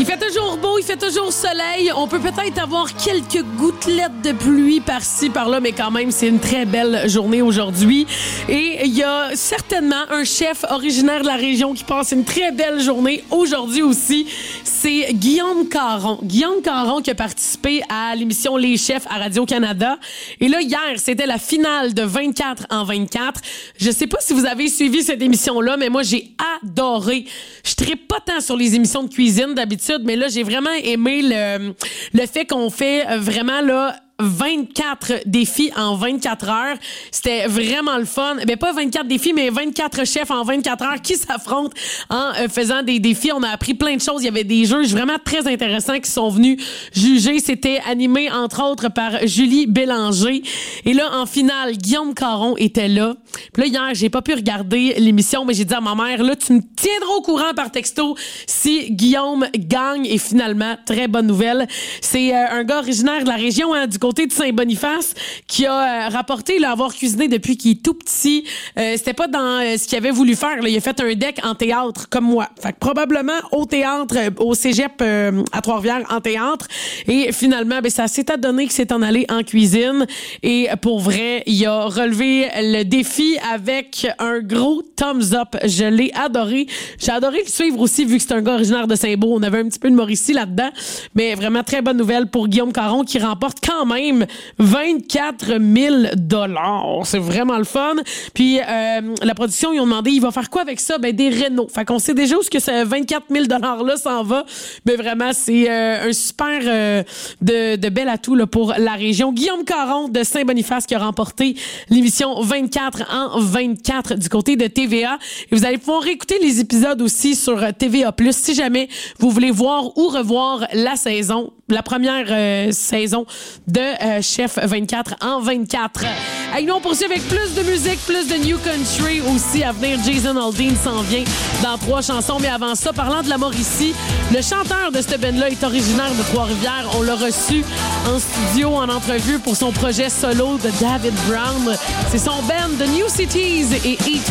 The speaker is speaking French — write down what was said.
Il fait toujours beau, il fait toujours soleil. On peut peut-être avoir quelques gouttelettes de pluie par-ci, par-là, mais quand même, c'est une très belle journée aujourd'hui. Et il y a certainement un chef originaire de la région qui passe une très belle journée aujourd'hui aussi. C'est Guillaume Caron. Guillaume Caron qui a participé à l'émission Les Chefs à Radio-Canada. Et là, hier, c'était la finale de 24 en 24. Je sais pas si vous avez suivi cette émission-là, mais moi, j'ai adoré. Je trippe pas tant sur les émissions de cuisine d'habitude, mais là, j'ai vraiment aimé le fait qu'on fait vraiment là 24 défis en 24 heures. C'était vraiment le fun. Ben, pas 24 défis, mais 24 chefs en 24 heures qui s'affrontent en faisant des défis. On a appris plein de choses. Il y avait des jeux vraiment très intéressants qui sont venus juger. C'était animé, entre autres, par Julie Bélanger. Et là, en finale, Guillaume Caron était là. Puis là, hier, j'ai pas pu regarder l'émission, mais j'ai dit à ma mère, là, tu me tiendras au courant par texto si Guillaume gagne. Et finalement, très bonne nouvelle. C'est un gars originaire de la région, du côté de Saint-Boniface, qui a rapporté là, avoir cuisiné depuis qu'il est tout petit. C'était pas dans ce qu'il avait voulu faire. Là. Il a fait un deck en théâtre, comme moi. Fait que probablement au théâtre, au cégep à Trois-Rivières, en théâtre. Et finalement, ben, ça s'est adonné qu'il s'est en allé en cuisine. Et pour vrai, il a relevé le défi avec un gros thumbs up. Je l'ai adoré. J'ai adoré le suivre aussi, vu que c'est un gars originaire de Saint-Beau. On avait un petit peu de Mauricie là-dedans. Mais vraiment, très bonne nouvelle pour Guillaume Caron, qui remporte quand même 24 000 $. C'est vraiment le fun. Puis la production, ils ont demandé, il va faire quoi avec ça? Ben, des rénaux. Fait qu'on sait déjà où ce que ce 24 000 $-là s'en va. Mais vraiment, c'est un super de bel atout là, pour la région. Guillaume Caron de Saint-Boniface qui a remporté l'émission 24 en 24 du côté de TVA. Et vous allez pouvoir réécouter les épisodes aussi sur TVA+, si jamais vous voulez voir ou revoir la saison, la première saison de Chef 24 en 24. Hey, nous, on poursuit avec plus de musique, plus de New Country aussi à venir. Jason Aldean s'en vient dans 3 chansons. Mais avant ça, parlant de la Mauricie, le chanteur de cette band-là est originaire de Trois-Rivières. On l'a reçu en studio, en entrevue pour son projet solo de David Brown. C'est son band The New Cities et Eat